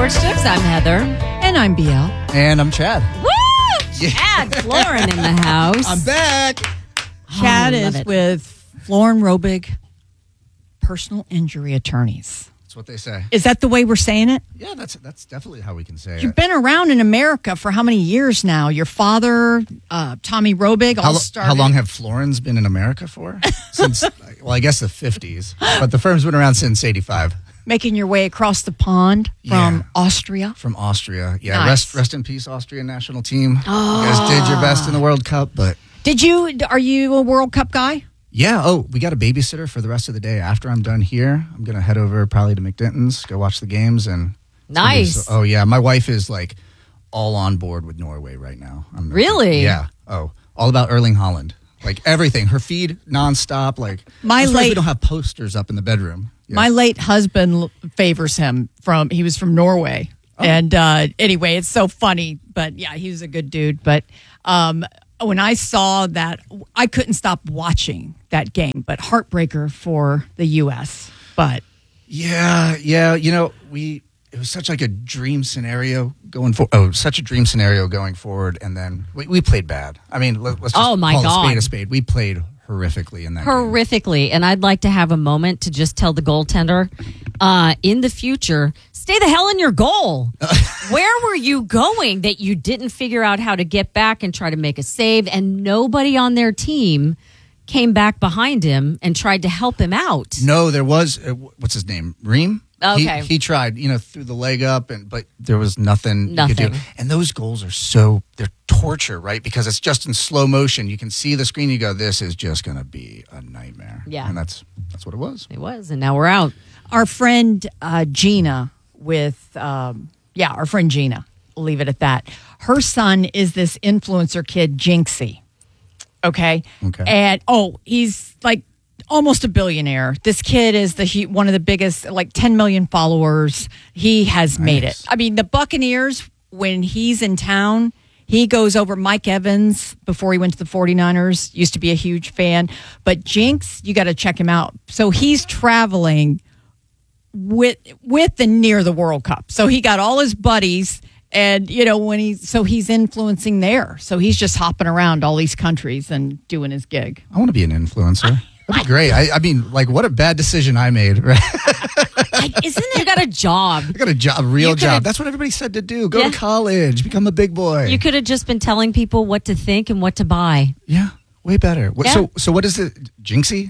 Sports Tips. I'm Heather. And I'm BL. And I'm Chad. Woo! Chad Florin in the house. I'm back. Chad is with Florin Robig, personal injury attorneys. That's what they say. Is that the way we're saying it? Yeah, that's definitely how we can say You've it. been around in America for how many years now? Your father, Tommy Robig, all started. How long have Florins been in America for? Since, well, I guess the 50s. But the firm's been around since 85. Making your way across the pond from Yeah. Austria. From Austria. Yeah, Nice. rest in peace, Austrian national team. Oh. You guys did your best in the World Cup, but... Are you a World Cup guy? Yeah, we got a babysitter for the rest of the day. After I'm done here, I'm going to head over probably to McDinton's, go watch the games. And Nice. Oh, yeah, my wife is like all on board with Norway right now. Really? Yeah. Oh, all about Erling Haaland. Like everything. Her feed nonstop. Like, I'm surprised we don't have posters up in the bedroom. Yeah. My late husband favors him he was from Norway. Oh. And anyway, it's so funny. But yeah, he was a good dude. But when I saw that, I couldn't stop watching that game. But heartbreaker for the U.S. But yeah, you know, it was such like a dream scenario going such a dream scenario going forward, and then we played bad. I mean, let's just call a spade. We played horrifically in that game. And I'd like to have a moment to just tell the goaltender, in the future, stay the hell in your goal. Where were you going that you didn't figure out how to get back and try to make a save, and nobody on their team came back behind him and tried to help him out? No, there was, what's his name? Reem? Okay. He tried, threw the leg up, but there was nothing you could do. And those goals are they're torture, right? Because it's just in slow motion. You can see the screen, you go, this is just going to be a nightmare. Yeah. And that's what it was. It was, and now we're out. our friend Gina our friend Gina, we'll leave it at that. Her son is this influencer kid, Jinxie. Okay. And, he's like almost a billionaire. This kid is one of the biggest, like 10 million followers. He has made it. I mean, the Buccaneers, when he's in town, he goes over. Mike Evans, before he went to the 49ers, used to be a huge fan. But Jinx, you got to check him out. So he's traveling with and near the World Cup. So he got all his buddies, and he's influencing there. So he's just hopping around all these countries and doing his gig. I want to be an influencer. That'd be great. I mean, like, what a bad decision I made, right? Isn't it? You got a job. I got a job, a real job. That's what everybody said to do. Go to college, become a big boy. You could have just been telling people what to think and what to buy. Yeah, way better. Yeah. So what is it? Jinxie?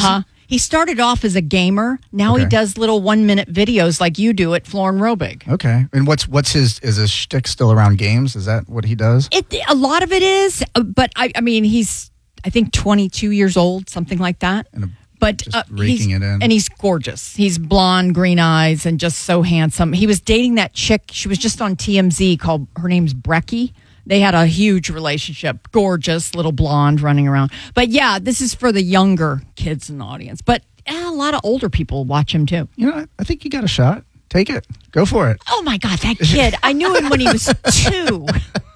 He started off as a gamer. Now he does little 1-minute videos like you do at Florin Robig. Okay. And what's his shtick still around games? Is that what he does? A lot of it is, but I mean, he's, I think, 22 years old, something like that. But just raking it in. And he's gorgeous. He's blonde, green eyes, and just so handsome. He was dating that chick. She was just on TMZ her name's Brecky. They had a huge relationship. Gorgeous, little blonde running around. But yeah, this is for the younger kids in the audience. But a lot of older people watch him too. I think you got a shot. Take it. Go for it. Oh my God, that kid. I knew him when he was 2.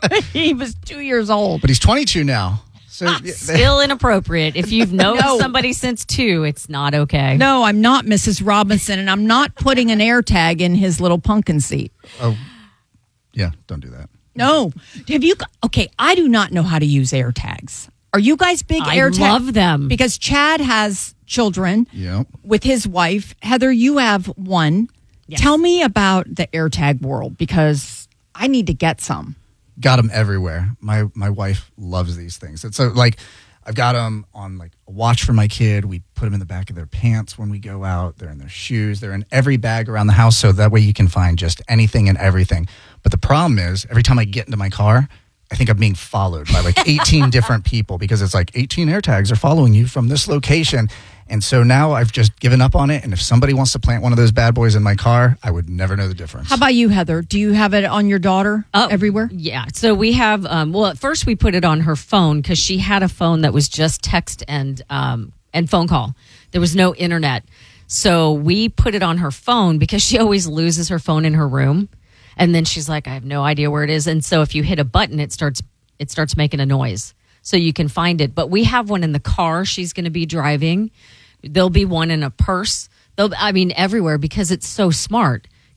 He was 2 years old. But he's 22 now. So Still inappropriate. If you've known somebody since 2, it's not okay. No, I'm not Mrs. Robinson, and I'm not putting an air tag in his little pumpkin seat. Oh, yeah, don't do that. No. Have you? Okay, I do not know how to use air tags. Are you guys big air tags? I love them. Because Chad has children with his wife. Heather, you have one. Yes. Tell me about the air tag world, because I need to get some. Got them everywhere. My wife loves these things. And so, like, I've got them on, like, a watch for my kid. We put them in the back of their pants when we go out. They're in their shoes. They're in every bag around the house, so that way you can find just anything and everything. But the problem is, every time I get into my car, I think I'm being followed by like 18 different people, because it's like 18 air tags are following you from this location. And so now I've just given up on it. And if somebody wants to plant one of those bad boys in my car, I would never know the difference. How about you, Heather? Do you have it on your daughter everywhere? Yeah. So we have, at first we put it on her phone, because she had a phone that was just text and phone call. There was no internet. So we put it on her phone, because she always loses her phone in her room. And then she's like, I have no idea where it is. And so if you hit a button, it starts making a noise. So you can find it. But we have one in the car she's going to be driving. There'll be one in a purse. Everywhere, because it's so smart.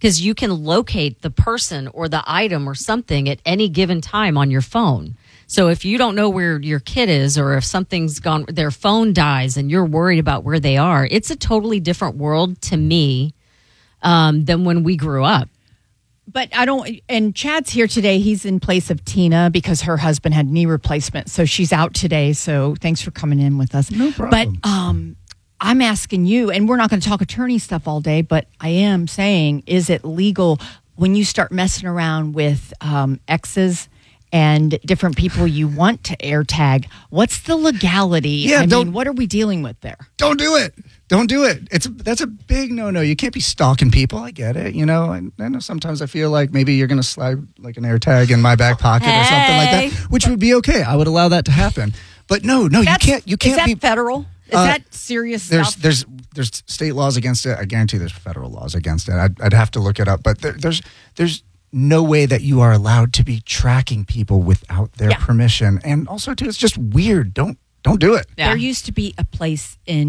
because you can locate the person or the item or something at any given time on your phone. So if you don't know where your kid is, or if something's gone, their phone dies and you're worried about where they are, it's a totally different world to me than when we grew up. But I don't, and Chad's here today. He's in place of Tina because her husband had knee replacement. So she's out today. So thanks for coming in with us. No problem. But I'm asking you, and we're not going to talk attorney stuff all day, but I am saying, is it legal when you start messing around with exes and different people you want to AirTag? What's the legality? Yeah, I mean, what are we dealing with there? Don't do it. Don't do it. That's a big no-no. You can't be stalking people. I get it. You know, I know sometimes I feel like maybe you're going to slide like an AirTag in my back pocket or something like that, which would be okay. I would allow that to happen. But no, you can't. You can't is that be federal. Is that serious stuff? There's state laws against it. I guarantee there's federal laws against it. I'd have to look it up. But there's no way that you are allowed to be tracking people without their permission. And also, too, it's just weird. Don't do it. There used to be a place in